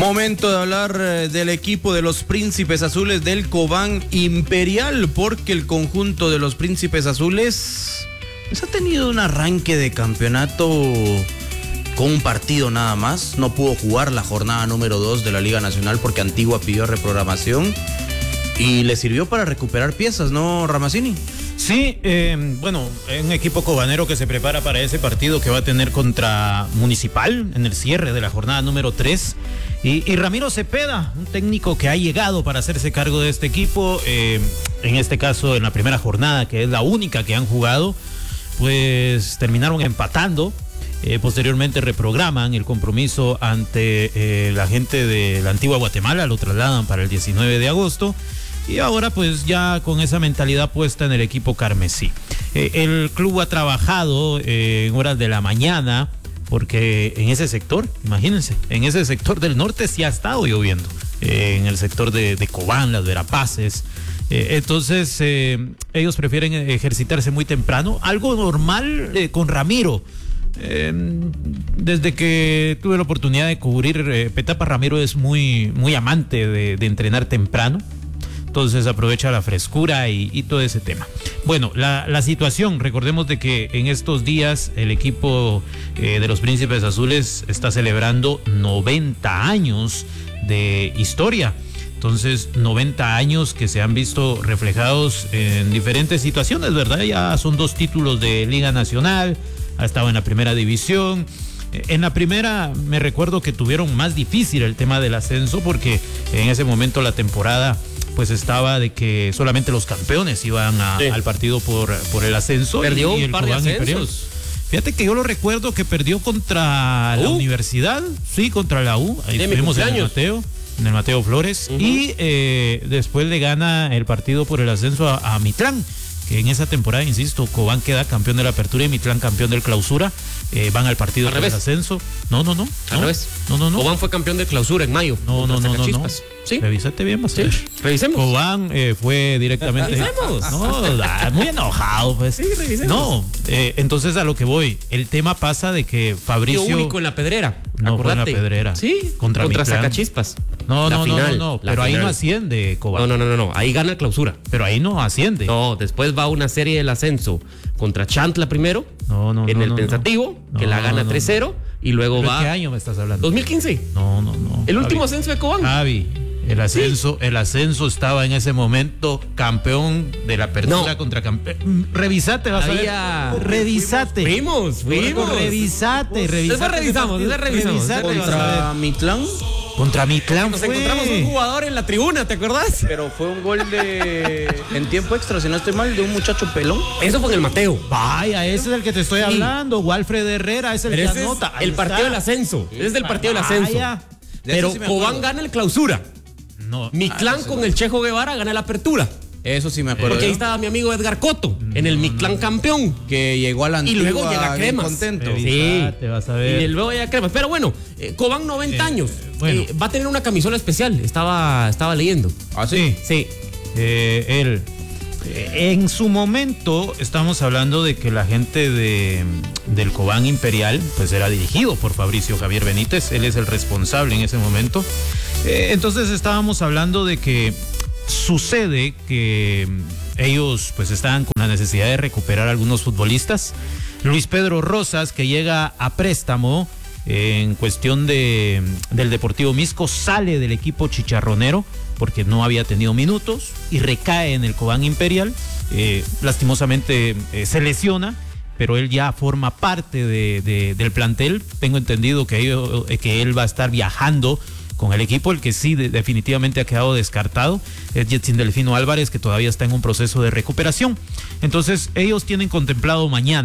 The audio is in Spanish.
Momento de hablar del equipo de los Príncipes Azules del Cobán Imperial, porque el conjunto de los Príncipes Azules pues ha tenido un arranque de campeonato con un partido nada más. No pudo jugar la jornada número 2 de la Liga Nacional porque Antigua pidió reprogramación y le sirvió para recuperar piezas, ¿no, Ramazzini? Sí, bueno, un equipo cobanero que se prepara para ese partido que va a tener contra Municipal en el cierre de la jornada número 3. Y Ramiro Cepeda, un técnico que ha llegado para hacerse cargo de este equipo, en este caso en la primera jornada, que es la única que han jugado, pues terminaron empatando. Posteriormente reprograman el compromiso ante la gente de la Antigua Guatemala, lo trasladan para el 19 de agosto. Y ahora pues ya con esa mentalidad puesta en el equipo carmesí. El club ha trabajado en horas de la mañana porque en ese sector, imagínense, en ese sector del norte sí ha estado lloviendo. En el sector de Cobán, las Verapaces. Entonces ellos prefieren ejercitarse muy temprano. Algo normal con Ramiro. Desde que tuve la oportunidad de cubrir Petapa, Ramiro es muy amante de entrenar temprano. Entonces aprovecha la frescura y todo ese tema. Bueno, la situación, recordemos de que en estos días el equipo de los Príncipes Azules está celebrando 90 años de historia. Entonces, 90 años que se han visto reflejados en diferentes situaciones, ¿verdad? Ya son 2 títulos de Liga Nacional, ha estado en la primera división. En la primera me recuerdo que tuvieron más difícil el tema del ascenso porque en ese momento la temporada pues estaba de que solamente los campeones iban al partido por el ascenso. Perdió y un par de ascensos. Fíjate que yo lo recuerdo que perdió contra la Universidad, sí, contra la U. Ahí estuvimos en el Mateo Flores. Y después le gana el partido por el ascenso a Mitlán, que en esa temporada, insisto, Cobán queda campeón de la apertura y Mitlán campeón del clausura. Van al partido por el ascenso. No. Al revés. No. Cobán fue campeón de clausura en mayo. No. ¿Sí? Revísate bien, más. Sí, revisemos. Cobán fue directamente. Revisemos. No, muy enojado, pues. Sí, revisemos. No, entonces a lo que voy. El tema pasa de que Fabricio. Tío único en la Pedrera. No fue en la Acordate. Pedrera. Sí, contra Sacachispas. No. Pero ahí no asciende, Cobán. No. Ahí gana clausura. Pero ahí no asciende. No, después va una serie del ascenso contra Chantla primero. En el Pensativo, que la gana 3-0. Y luego va. ¿De qué año me estás hablando? 2015. No. El último ascenso de Cobán. Javi. El ascenso estaba en ese momento campeón de la apertura contra campeón. Revisate, vas a ver. Revisate. Fuimos. Revisate. Después revisamos. ¿Contra Mitlán? Contra Mitlán Nos encontramos un jugador en la tribuna, ¿te acordás? Pero fue un gol en tiempo extra, si no estoy mal, de un muchacho pelón. Eso fue en el Mateo. Vaya, ese es el que te estoy hablando. Walfred Herrera es el que anota. El partido del ascenso. Es del partido del ascenso. Pero Cobán gana el clausura. Mitlán con el Chejo Guevara gana la apertura. Eso sí me acuerdo. Porque ahí estaba mi amigo Edgar Coto, en el Mitlán campeón. Que llegó a la Antigua. Y luego llega Cremas. Contento. Sí. Te vas a ver. Y luego llega Cremas. Pero bueno, Cobán 90 años. Bueno. Va a tener una camisola especial. Estaba leyendo. ¿Ah, sí? Sí. Él. En su momento estamos hablando de que la gente del Cobán Imperial pues era dirigido por Fabricio Javier Benítez. Él es el responsable en ese momento. Entonces estábamos hablando de que sucede que ellos pues estaban con la necesidad de recuperar algunos futbolistas. Luis Pedro Rosas, que llega a préstamo en cuestión del Deportivo Misco, sale del equipo chicharronero porque no había tenido minutos y recae en el Cobán Imperial. Lastimosamente se lesiona, pero él ya forma parte del plantel. Tengo entendido que él va a estar viajando con el equipo. El que sí definitivamente ha quedado descartado es Jetsin Delfino Álvarez, que todavía está en un proceso de recuperación. Entonces ellos tienen contemplado mañana